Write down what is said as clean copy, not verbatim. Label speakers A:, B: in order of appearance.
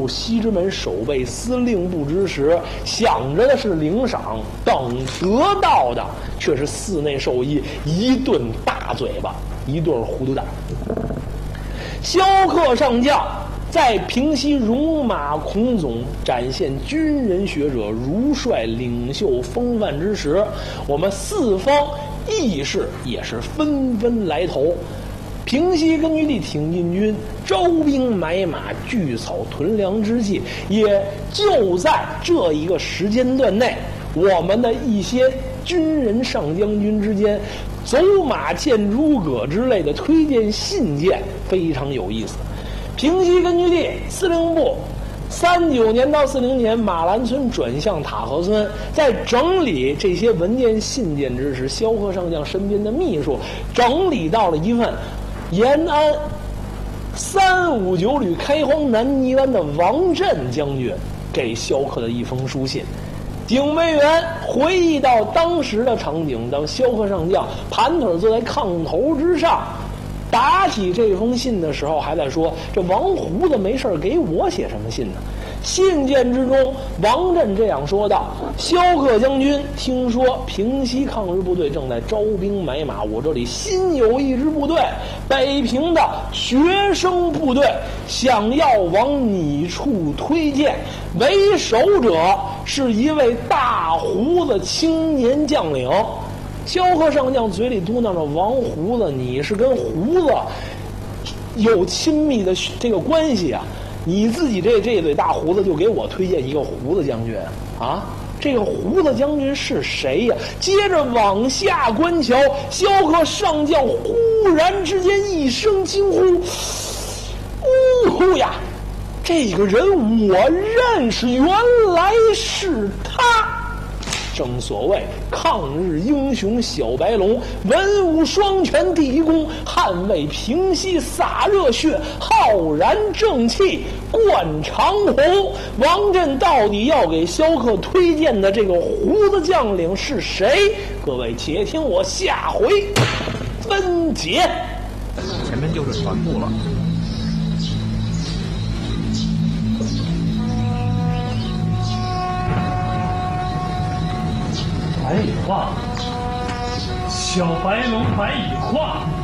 A: 西直门守备司令部之时，想着的是领赏，等得到的却是寺内兽医一顿大嘴巴，一顿糊涂蛋。萧克上将在平西戎马孔总展现军人学者如帅领袖风范之时，我们四方义士也是纷纷来投。平西根据地挺进军，招兵买马，聚草屯粮之际，也就在这一个时间段内，我们的一些军人上将军之间走马见诸葛之类的推荐信件非常有意思。平西根据地司令部39年到40年，马兰村转向塔河村，在整理这些文件信件之时，萧克上将身边的秘书整理到了一份延安359旅开荒南泥湾的王震将军给萧克的一封书信。警卫员回忆到当时的场景，当萧克上将盘腿坐在炕头之上打起这封信的时候，还在说这王胡子没事给我写什么信呢？信件之中，王震这样说道：萧克将军听说平西抗日部队正在招兵买马，我这里新有一支部队，北平的学生部队，想要往你处推荐，为首者是一位大胡子青年将领。萧克上将嘴里嘟囔着：王胡子，你是跟胡子有亲密的这个关系啊？你自己这对大胡子就给我推荐一个胡子将军啊？这个胡子将军是谁呀？接着往下观瞧，萧克上将忽然之间一声惊呼：呜呼呀！这个人我认识，原来是他。正所谓抗日英雄小白龙，文武双全第一功，捍卫平西洒热血，浩然正气贯长虹。王震到底要给萧克推荐的这个胡子将领是谁？各位且听我下回分解。
B: 前面就是船部了。
C: 白羽化，小白龙白羽化。